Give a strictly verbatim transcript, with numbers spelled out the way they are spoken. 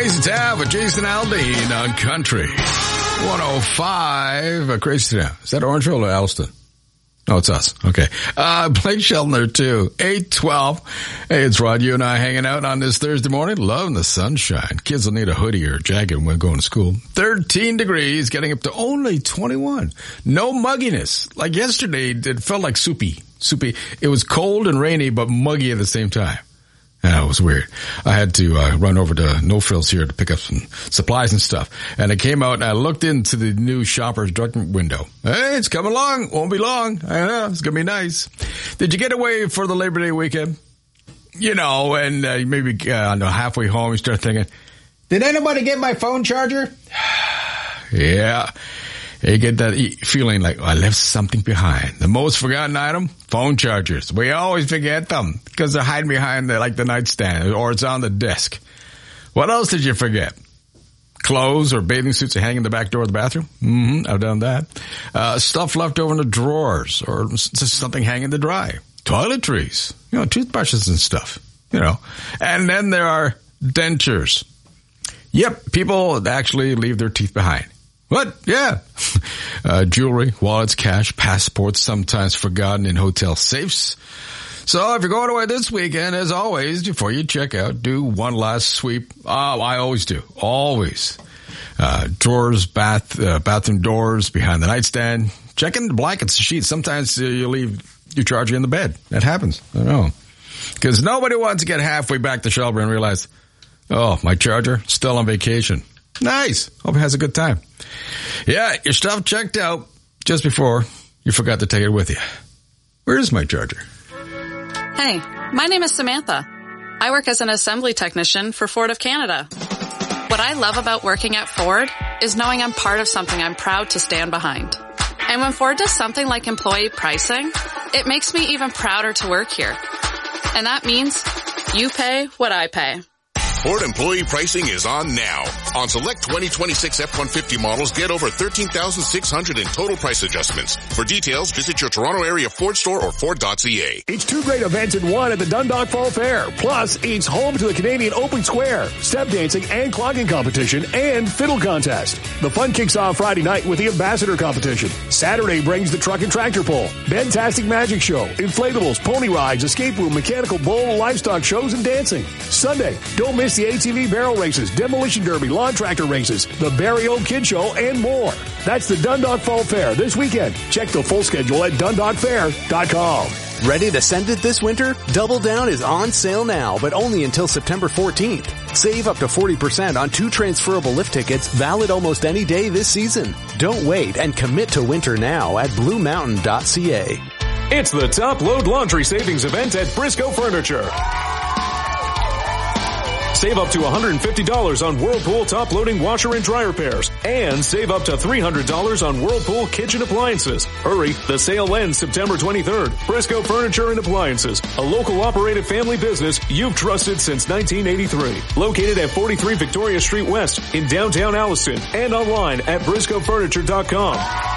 Crazy Town with Jason Aldean on Country one oh five. Uh, Crazy Town. Is that Orangeville or Alliston? No, it's us. Okay. Uh, Blake Shelton there too. eight twelve. Hey, it's Rod. You and I hanging out on this Thursday morning. Loving the sunshine. Kids will need a hoodie or a jacket when going to school. thirteen degrees, getting up to only twenty-one. No mugginess. Like yesterday, it felt like soupy. Soupy. It was cold and rainy, but muggy at the same time. Yeah, it was weird. I had to uh, run over to No Frills here to pick up some supplies and stuff. And I came out and I looked into the new Shoppers Drug window. Hey, it's coming along. Won't be long. I know. It's going to be nice. Did you get away for the Labor Day weekend? You know, and uh, maybe uh, halfway home you start thinking, did anybody get my phone charger? Yeah. You get that feeling like, oh, I left something behind. The most forgotten item? Phone chargers. We always forget them because they're hiding behind the, like the nightstand or it's on the desk. What else did you forget? Clothes or bathing suits are hanging in the back door of the bathroom? Mm-hmm, I've done that. Uh, stuff left over in the drawers or just something hanging to dry. Toiletries, you know, toothbrushes and stuff, you know. And then there are dentures. Yep, people actually leave their teeth behind. What? Yeah. Uh, jewelry, wallets, cash, passports, sometimes forgotten in hotel safes. So if you're going away this weekend, as always, before you check out, do one last sweep. Oh, I always do. Always. Uh, drawers, bath, uh, bathroom doors, behind the nightstand. Checking the blankets, the sheets. Sometimes uh, you leave your charger in the bed. That happens. I know. Because nobody wants to get halfway back to Shelburne and realize, oh, my charger, still on vacation. Nice. Hope he has a good time. Yeah, your stuff checked out just before you forgot to take it with you. Where is my charger? Hey, my name is Samantha. I work as an assembly technician for Ford of Canada. What I love about working at Ford is knowing I'm part of something I'm proud to stand behind. And when Ford does something like employee pricing, it makes me even prouder to work here. And that means you pay what I pay. Ford employee pricing is on now. On select twenty twenty-six F one fifty models, get over thirteen thousand six hundred in total price adjustments. For details, visit your Toronto area Ford store or Ford dot C A. It's two great events in one at the Dundalk Fall Fair. Plus, it's home to the Canadian Open Square, step dancing and clogging competition, and fiddle contest. The fun kicks off Friday night with the Ambassador competition. Saturday brings the truck and tractor pull, Bentastic Magic Show, inflatables, pony rides, escape room, mechanical bull, livestock shows, and dancing. Sunday, don't miss the A T V barrel races, demolition derby, lawn tractor races, the Barrie Oak Kid Show, and more. That's the Dundalk Fall Fair this weekend. Check the full schedule at dundalk fair dot com. Ready to send it this winter? Double Down is on sale now, but only until September fourteenth. Save up to forty percent on two transferable lift tickets, valid almost any day this season. Don't wait and commit to winter now at blue mountain dot c a. It's the Top Load Laundry Savings Event at Briscoe Furniture. Save up to one hundred fifty dollars on Whirlpool top-loading washer and dryer pairs. And save up to three hundred dollars on Whirlpool kitchen appliances. Hurry, the sale ends September twenty-third. Briscoe Furniture and Appliances, a local operated family business you've trusted since nineteen eighty-three. Located at forty-three Victoria Street West in downtown Alliston and online at briscoe furniture dot com.